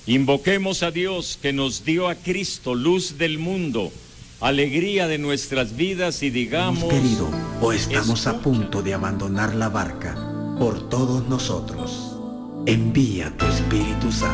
Invoquemos a Dios que nos dio a Cristo, luz del mundo, alegría de nuestras vidas y digamos... Hemos querido o estamos a punto de abandonar la barca por todos nosotros. Envía tu Espíritu Santo.